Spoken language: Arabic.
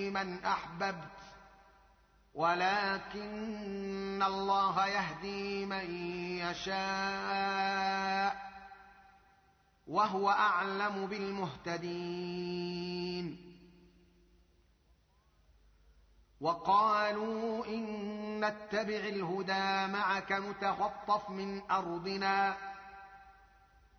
من أحببت ولكن الله يهدي من يشاء وهو أعلم بالمهتدين. وقالوا إن نتبع الهدى معك نتخطف من أرضنا